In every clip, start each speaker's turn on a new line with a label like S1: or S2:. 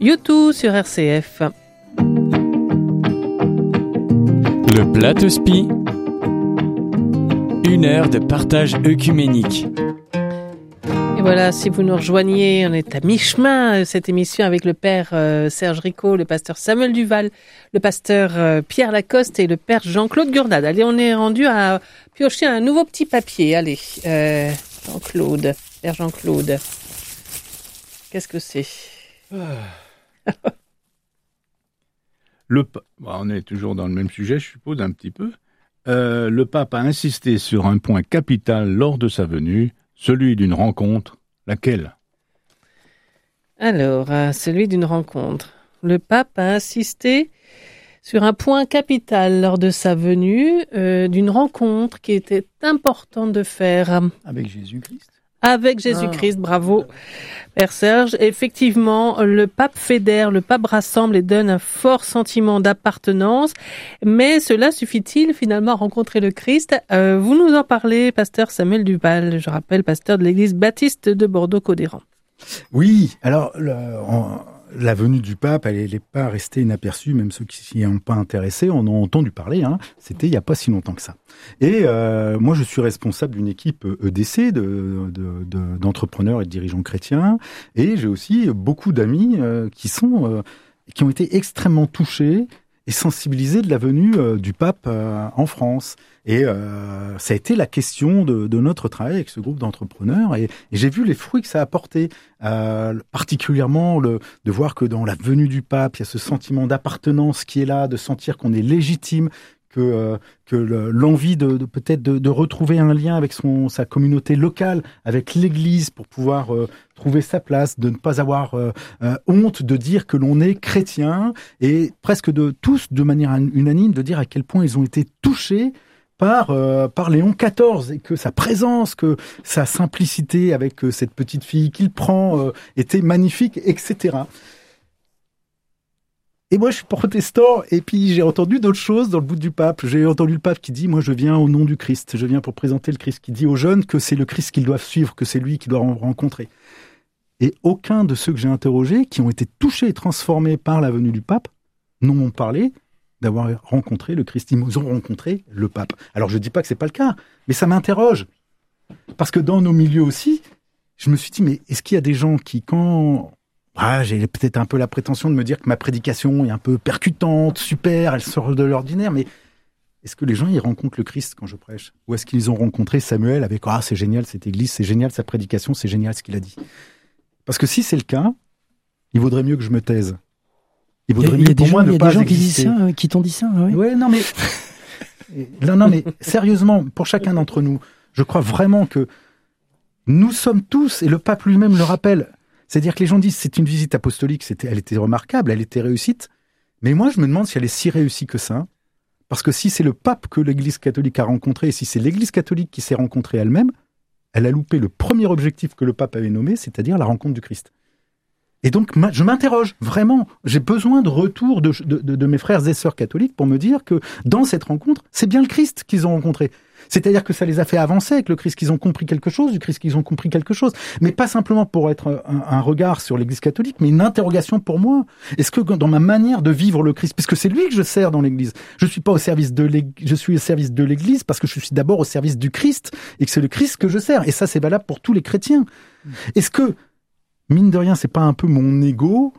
S1: U2 sur RCF.
S2: Le Plateau Spi, 1 heure de partage œcuménique.
S1: Et voilà, si vous nous rejoignez, on est à mi-chemin, cette émission avec le père Serge Ricot, le pasteur Samuel Duval, le pasteur Pierre Lacoste et le père Jean-Claude Gurnade. Allez, on est rendu à piocher un nouveau petit papier. Allez, Jean-Claude, père Jean-Claude, qu'est-ce que c'est ?
S3: On est toujours dans le même sujet, je suppose, un petit peu. Le pape a insisté sur un point capital lors de sa venue, celui d'une rencontre. Laquelle ?
S1: Alors, celui d'une rencontre. Le pape a insisté sur un point capital lors de sa venue, d'une rencontre qui était importante de faire.
S4: Avec Jésus-Christ.
S1: Avec Jésus-Christ, bravo, Père Serge. Effectivement, le pape fédère, le pape rassemble et donne un fort sentiment d'appartenance. Mais cela suffit-il finalement à rencontrer le Christ ? Vous nous en parlez, pasteur Samuel Duval, je rappelle, pasteur de l'église baptiste de Bordeaux-Codéran.
S4: Oui, alors la venue du pape, elle n'est pas restée inaperçue, même ceux qui s'y ont pas intéressés en ont entendu parler, C'était il n'y a pas si longtemps que ça. Et moi, je suis responsable d'une équipe EDC d'entrepreneurs et de dirigeants chrétiens, et j'ai aussi beaucoup d'amis qui ont été extrêmement touchés et sensibilisés de la venue du pape en France. Et ça a été la question de notre travail avec ce groupe d'entrepreneurs. Et j'ai vu les fruits que ça a apporté, particulièrement de voir que dans la venue du pape, il y a ce sentiment d'appartenance qui est là, de sentir qu'on est légitime, que l'envie peut-être de retrouver un lien avec sa communauté locale, avec l'Église pour pouvoir trouver sa place, de ne pas avoir honte de dire que l'on est chrétien, et presque tous de manière unanime de dire à quel point ils ont été touchés par Léon XIV, et que sa présence, que sa simplicité avec cette petite fille qu'il prend était magnifique, etc. Et moi, je suis protestant, et puis j'ai entendu d'autres choses dans le bout du pape. J'ai entendu le pape qui dit « Moi, je viens au nom du Christ, je viens pour présenter le Christ », qui dit aux jeunes que c'est le Christ qu'ils doivent suivre, que c'est lui qu'ils doivent rencontrer. Et aucun de ceux que j'ai interrogés, qui ont été touchés et transformés par la venue du pape, n'ont parlé d'avoir rencontré le Christ. Ils ont rencontré le pape. Alors, je ne dis pas que ce n'est pas le cas, mais ça m'interroge. Parce que dans nos milieux aussi, je me suis dit « Mais est-ce qu'il y a des gens qui, quand... » j'ai peut-être un peu la prétention de me dire que ma prédication est un peu percutante, super, elle sort de l'ordinaire, mais est-ce que les gens, ils rencontrent le Christ quand je prêche ? Ou est-ce qu'ils ont rencontré Samuel avec « Ah, c'est génial cette église, c'est génial sa prédication, c'est génial ce qu'il a dit ». Parce que si c'est le cas, il vaudrait mieux que je me taise. Il vaudrait mieux pour moi ne pas exister.
S5: Il y a des gens qui t'ont dit ça, oui.
S4: Ouais, non mais sérieusement, pour chacun d'entre nous, je crois vraiment que nous sommes tous, et le pape lui-même le rappelle, c'est-à-dire que les gens disent c'est une visite apostolique, elle était remarquable, elle était réussite, mais moi je me demande si elle est si réussie que ça, parce que si c'est le pape que l'Église catholique a rencontré, et si c'est l'Église catholique qui s'est rencontrée elle-même, elle a loupé le premier objectif que le pape avait nommé, c'est-à-dire la rencontre du Christ. Et donc je m'interroge, vraiment, j'ai besoin de retour de mes frères et sœurs catholiques pour me dire que dans cette rencontre, c'est bien le Christ qu'ils ont rencontré. C'est-à-dire que ça les a fait avancer avec le Christ, qu'ils ont compris quelque chose, du Christ qu'ils ont compris quelque chose. Mais pas simplement pour être un regard sur l'Église catholique, mais une interrogation pour moi. Est-ce que dans ma manière de vivre le Christ, puisque c'est lui que je sers dans l'Église, je suis pas au service de l'Église, je suis au service de l'Église parce que je suis d'abord au service du Christ et que c'est le Christ que je sers. Et ça, c'est valable pour tous les chrétiens. Est-ce que, mine de rien, c'est pas un peu mon ego,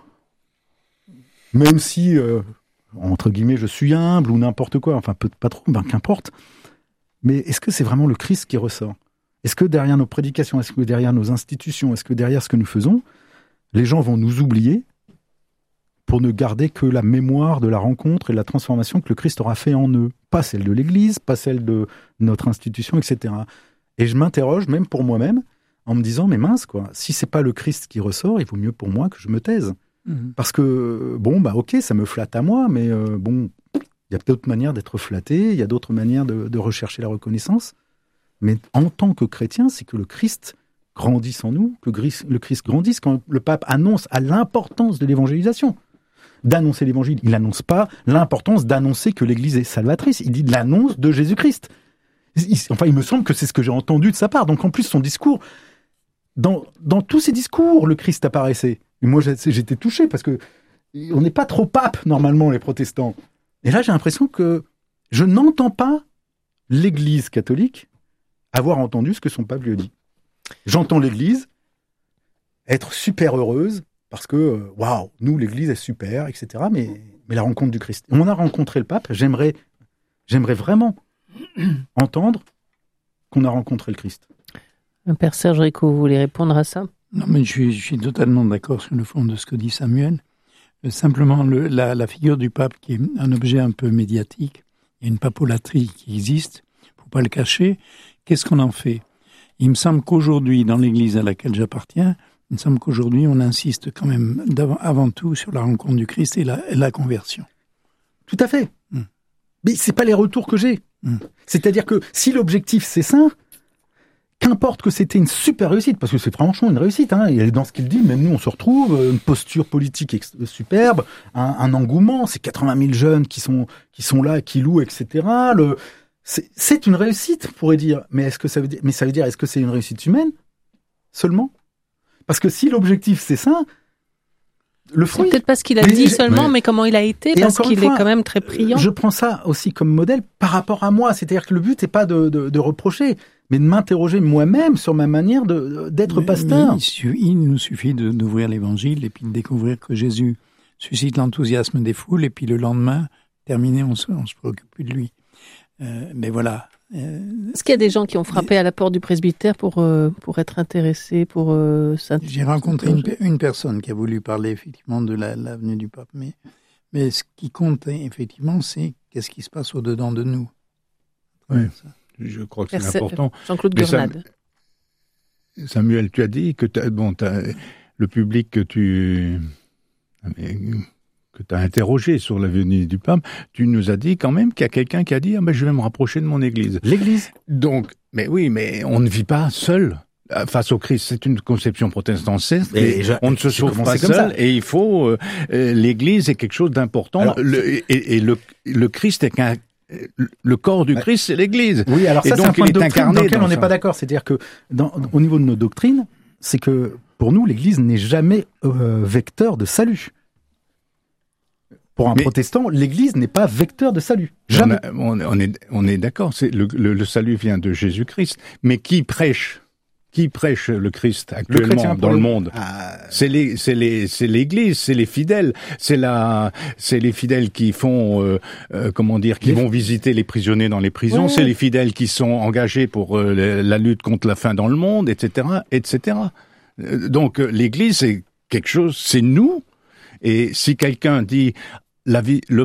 S4: même si, entre guillemets, je suis humble ou n'importe quoi, enfin, pas trop, qu'importe. Mais est-ce que c'est vraiment le Christ qui ressort ? Est-ce que derrière nos prédications, est-ce que derrière nos institutions, est-ce que derrière ce que nous faisons, les gens vont nous oublier pour ne garder que la mémoire de la rencontre et de la transformation que le Christ aura fait en eux ? Pas celle de l'Église, pas celle de notre institution, etc. Et je m'interroge, même pour moi-même, en me disant, mais mince, quoi, si c'est pas le Christ qui ressort, il vaut mieux pour moi que je me taise. Parce que, ok, ça me flatte à moi, mais il y a d'autres manières d'être flatté, il y a d'autres manières de rechercher la reconnaissance. Mais en tant que chrétien, c'est que le Christ grandisse en nous, que le Christ grandisse quand le pape annonce à l'importance de l'évangélisation. D'annoncer l'évangile, il n'annonce pas l'importance d'annoncer que l'Église est salvatrice, il dit de l'annonce de Jésus-Christ. Il me semble que c'est ce que j'ai entendu de sa part. Donc en plus, son discours, dans tous ses discours, le Christ apparaissait. Et moi, j'étais touché parce que on n'est pas trop pape, normalement, les protestants. Et là, j'ai l'impression que je n'entends pas l'Église catholique avoir entendu ce que son pape lui a dit. J'entends l'Église être super heureuse parce que, waouh, nous, l'Église est super, etc. Mais la rencontre du Christ. On a rencontré le pape, j'aimerais vraiment entendre qu'on a rencontré le Christ.
S1: Père Serge Rico, vous voulez répondre à ça?
S5: Non, mais je suis totalement d'accord sur le fond de ce que dit Samuel. Simplement, la figure du pape qui est un objet un peu médiatique, il y a une papolatrie qui existe, faut pas le cacher. Qu'est-ce qu'on en fait? Il me semble qu'aujourd'hui, dans l'Église à laquelle j'appartiens, il me semble qu'aujourd'hui, on insiste quand même avant tout sur la rencontre du Christ et la conversion.
S4: Tout à fait. Mais c'est pas les retours que j'ai. C'est-à-dire que si l'objectif c'est ça, qu'importe que c'était une super réussite, parce que c'est franchement une réussite, hein, et dans ce qu'il dit, même nous on se retrouve, une posture politique superbe, un engouement, c'est 80 000 jeunes qui sont là, qui louent, etc. C'est une réussite, on pourrait dire. Mais ça veut dire, est-ce que c'est une réussite humaine seulement? Parce que si l'objectif c'est ça, le fruit.
S1: C'est peut-être pas ce qu'il a dit seulement, mais comment il a été, parce qu'il est quand même très priant.
S4: Je prends ça aussi comme modèle par rapport à moi. C'est-à-dire que le but n'est pas de reprocher, mais de m'interroger moi-même sur ma manière d'être pasteur.
S5: Il nous suffit d'ouvrir l'Évangile et puis de découvrir que Jésus suscite l'enthousiasme des foules, et puis le lendemain, terminé, on se préoccupe plus de lui. Mais voilà.
S1: Est-ce qu'il y a des gens qui ont frappé à la porte du presbytère pour être intéressés, pour s'intéresser?
S5: J'ai rencontré une personne qui a voulu parler effectivement de la venue du pape, mais ce qui compte effectivement, c'est qu'est-ce qui se passe au-dedans de nous.
S3: Oui, je crois que c'est important.
S1: Jean-Claude Gurnade.
S3: Samuel, tu as dit que le public que tu as interrogé sur la venue du pape, tu nous as dit quand même qu'il y a quelqu'un qui a dit je vais me rapprocher de mon Église.
S4: L'Église.
S3: Donc, mais oui, mais on ne vit pas seul face au Christ. C'est une conception protestante, on ne se sauve pas seul, et il faut l'Église est quelque chose d'important. Alors, le Christ est le corps du Christ, c'est l'Église.
S4: Oui, alors ça,
S3: et donc,
S4: c'est un point de doctrine dans lequel on n'est
S3: ça.
S4: pas d'accord. C'est-à-dire que au niveau de nos doctrines, c'est que pour nous, l'Église n'est jamais vecteur de salut. Pour un protestant, l'Église n'est pas vecteur de salut. Jamais.
S3: On est d'accord. Le salut vient de Jésus-Christ. Mais qui prêche le Christ actuellement dans le monde? C'est l'Église, c'est les fidèles. C'est les fidèles qui font, qui vont visiter les prisonniers dans les prisons. Ouais. C'est les fidèles qui sont engagés pour la lutte contre la faim dans le monde, etc., etc. Donc l'Église, c'est quelque chose, c'est nous. Et si quelqu'un dit la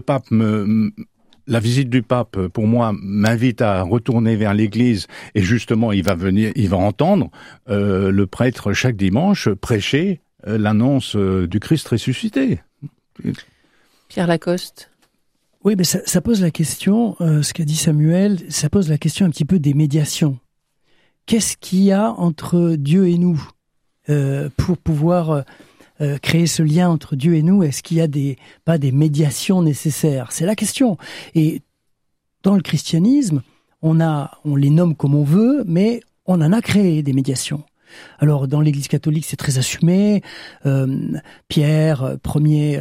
S3: visite du pape, pour moi, m'invite à retourner vers l'Église, et justement, il va entendre le prêtre chaque dimanche prêcher l'annonce du Christ ressuscité.
S1: Pierre Lacoste.
S6: Oui, mais ça pose la question, ce qu'a dit Samuel, ça pose la question un petit peu des médiations. Qu'est-ce qu'il y a entre Dieu et nous pour pouvoir créer ce lien entre Dieu et nous? Est-ce qu'il y a pas des médiations nécessaires? C'est la question. Et dans le christianisme, on les nomme comme on veut, mais on en a créé des médiations. Alors dans l'Église catholique, c'est très assumé. Pierre, premier,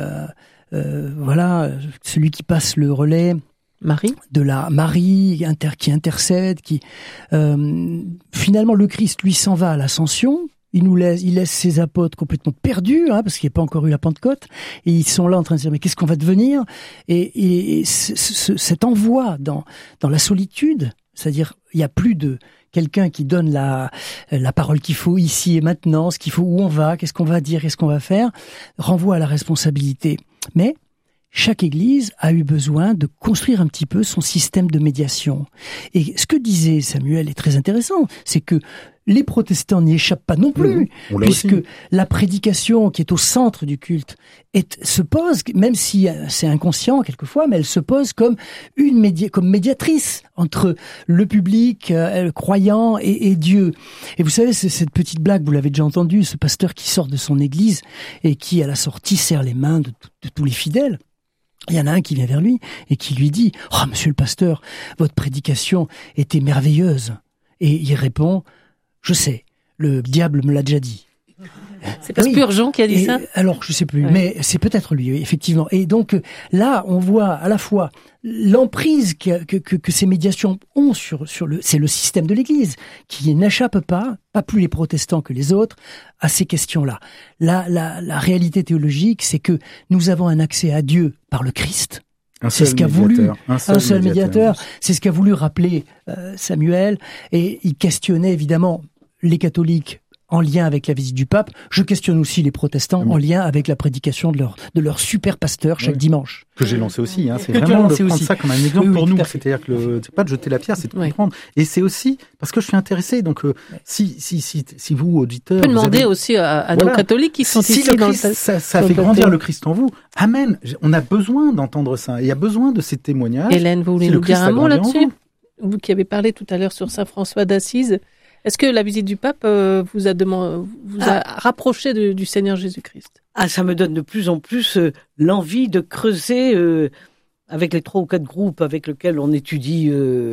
S6: celui qui passe le relais.
S1: Marie
S6: qui intercède, finalement le Christ lui s'en va à l'ascension. Il laisse ses apôtres complètement perdus, parce qu'il n'y a pas encore eu la Pentecôte, et ils sont là en train de se dire mais qu'est-ce qu'on va devenir? Et cet envoi dans la solitude, c'est-à-dire il y a plus de quelqu'un qui donne la parole qu'il faut ici et maintenant, ce qu'il faut, où on va, qu'est-ce qu'on va dire, qu'est-ce qu'on va faire, renvoie à la responsabilité. Mais chaque Église a eu besoin de construire un petit peu son système de médiation. Et ce que disait Samuel est très intéressant, c'est que les protestants n'y échappent pas non plus, puisque la prédication qui est au centre du culte se pose, même si c'est inconscient quelquefois, mais elle se pose comme comme médiatrice entre le public le croyant et Dieu. Et vous savez, c'est cette petite blague, vous l'avez déjà entendue, ce pasteur qui sort de son église et qui, à la sortie, serre les mains de tous les fidèles. Il y en a un qui vient vers lui et qui lui dit « Oh, monsieur le pasteur, votre prédication était merveilleuse. » Et il répond « Je sais, le diable me l'a déjà dit. »
S1: C'est pas Spurgeon qui a dit ça?
S6: Alors, je sais plus, mais c'est peut-être lui, effectivement. Et donc, là, on voit à la fois l'emprise que ces médiations ont c'est le système de l'Église, qui n'échappe pas plus les protestants que les autres, à ces questions-là. La réalité théologique, c'est que nous avons un accès à Dieu par le Christ. C'est ce qu'a voulu un seul médiateur. C'est ce qu'a voulu rappeler Samuel. Et il questionnait évidemment les catholiques en lien avec la visite du pape. Je questionne aussi les protestants en lien avec la prédication de leur super pasteur chaque dimanche.
S4: Que j'ai lancé aussi. C'est vraiment de prendre ça comme un exemple pour nous. C'est-à-dire que c'est pas de jeter la pierre, c'est de comprendre. Et c'est aussi parce que je suis intéressé. Donc si vous auditeurs,
S1: on peut demander aussi à nos catholiques qui sont ici dans
S4: ça fait grandir le Christ en vous. Amen. On a besoin d'entendre ça. Il y a besoin de ces témoignages.
S1: Hélène, vous voulez nous dire un mot là-dessus? Vous qui avez parlé tout à l'heure sur Saint François d'Assise. Est-ce que la visite du pape vous a rapproché du Seigneur Jésus-Christ?
S7: Ça me donne de plus en plus l'envie de creuser avec les 3 ou 4 groupes avec lesquels on étudie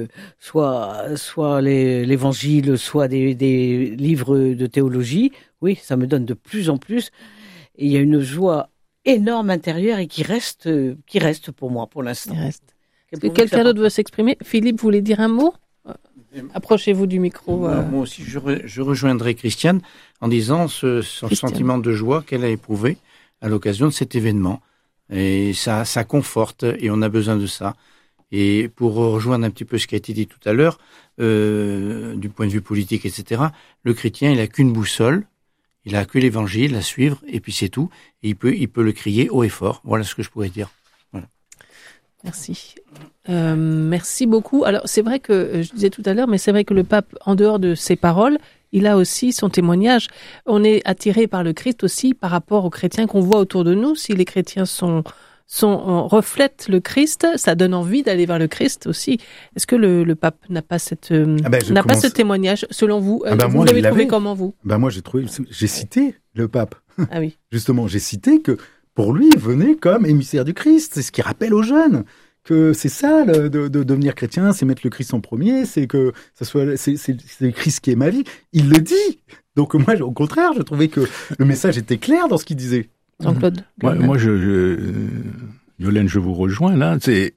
S7: soit l'évangile, soit des livres de théologie. Oui, ça me donne de plus en plus. Et il y a une joie énorme intérieure et qui reste pour moi pour l'instant.
S1: Est-ce que quelqu'un d'autre veut s'exprimer? Philippe voulait dire un mot? Approchez-vous du micro.
S8: Moi aussi, je rejoindrai Christiane en disant ce sentiment de joie qu'elle a éprouvé à l'occasion de cet événement. Et ça conforte, et on a besoin de ça. Et pour rejoindre un petit peu ce qui a été dit tout à l'heure, du point de vue politique, etc., le chrétien, il n'a qu'une boussole, il n'a que l'évangile à suivre, et puis c'est tout. Et il peut le crier haut et fort. Voilà ce que je pourrais dire. Voilà.
S1: Merci. Merci beaucoup. Alors, c'est vrai que, je disais tout à l'heure, mais c'est vrai que le pape, en dehors de ses paroles, il a aussi son témoignage. On est attiré par le Christ aussi par rapport aux chrétiens qu'on voit autour de nous. Si les chrétiens reflètent le Christ, ça donne envie d'aller vers le Christ aussi. Est-ce que le pape n'a pas ce témoignage, selon vous? Vous l'avez trouvé comment, vous?
S4: Moi, j'ai cité le pape.
S1: Ah oui.
S4: Justement, j'ai cité que pour lui, il venait comme émissaire du Christ. C'est ce qu'il rappelle aux jeunes. Que c'est ça de devenir chrétien, c'est mettre le Christ en premier, c'est que c'est le Christ qui est ma vie. Il le dit. Donc moi, au contraire, je trouvais que le message était clair dans ce qu'il disait.
S1: Jean-Claude.
S3: Moi, Yolène, je vous rejoins là. C'est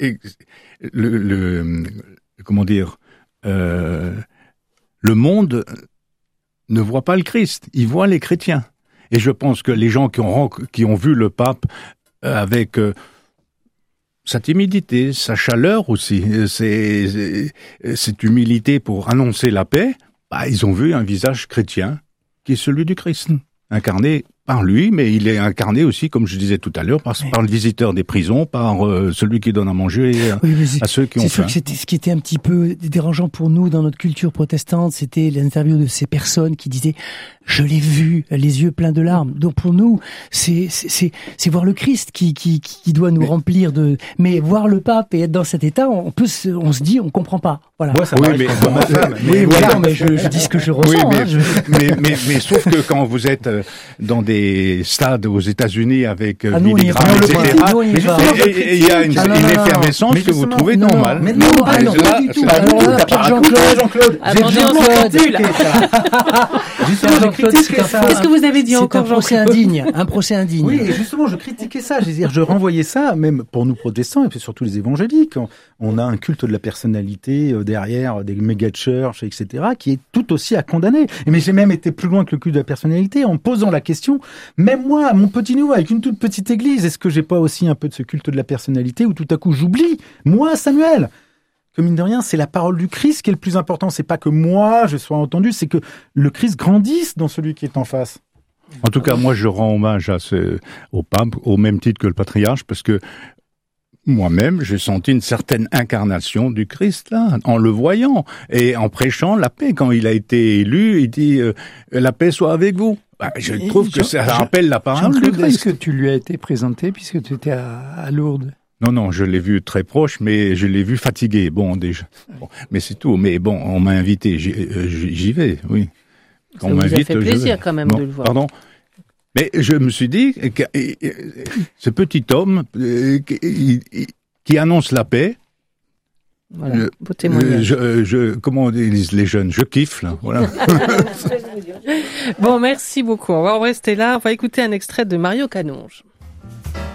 S3: comment dire, le monde ne voit pas le Christ, il voit les chrétiens. Et je pense que les gens qui ont vu le pape avec sa timidité, sa chaleur aussi, cette humilité pour annoncer la paix, ils ont vu un visage chrétien qui est celui du Christ, incarné par lui, mais il est incarné aussi, comme je disais tout à l'heure, par le visiteur des prisons, par celui qui donne à manger à ceux qui ont faim.
S6: C'est sûr que ce qui était un petit peu dérangeant pour nous dans notre culture protestante, c'était l'interview de ces personnes qui disaient « je l'ai vu, les yeux pleins de larmes ». Donc pour nous, c'est voir le Christ qui doit nous remplir de... Mais voir le pape et être dans cet état, on se dit, on comprend pas. Voilà.
S4: Moi, ça mais
S6: je dis ce que je ressens.
S3: Mais sauf que quand vous êtes dans des stades aux États-Unis avec
S6: Billy
S3: Graham, etc., il y a une effervescence que vous trouvez normale.
S6: Mais non, pas du tout. Jean-Claude,
S1: qu'est-ce que vous avez dit encore,
S6: Jean-Claude? Un procès indigne.
S4: Oui, et justement, je critiquais ça. Je renvoyais ça, même pour nous protestants, et puis surtout les évangéliques. On a un culte de la personnalité derrière des méga-churches, etc., qui est tout aussi à condamner. Mais j'ai même été plus loin que le culte de la personnalité en posant la question, même moi, à mon petit niveau, avec une toute petite église, est-ce que j'ai pas aussi un peu de ce culte de la personnalité où tout à coup j'oublie, moi, Samuel, que mine de rien, c'est la parole du Christ qui est le plus important. C'est pas que moi, je sois entendu, c'est que le Christ grandisse dans celui qui est en face.
S3: En tout cas, moi, je rends hommage au pape, au même titre que le patriarche, parce que moi-même, j'ai senti une certaine incarnation du Christ, là, en le voyant, et en prêchant la paix. Quand il a été élu, il dit « la paix soit avec vous ». Je trouve que ça rappelle la parole du Christ.
S5: Est-ce que tu lui as été présenté puisque tu étais à Lourdes?
S3: Non, je l'ai vu très proche, mais je l'ai vu fatigué. Bon, déjà. Bon, mais c'est tout. Mais bon, on m'a invité, j'y vais, oui.
S1: Quand ça vous a fait plaisir quand même de le voir.
S3: Pardon. Mais je me suis dit que ce petit homme qui annonce la paix,
S1: Voilà, beau témoignage.
S3: Comment disent les jeunes? Je kiffe, là. Voilà.
S1: Bon, merci beaucoup. On va en rester là. On va écouter un extrait de Mario Canonge.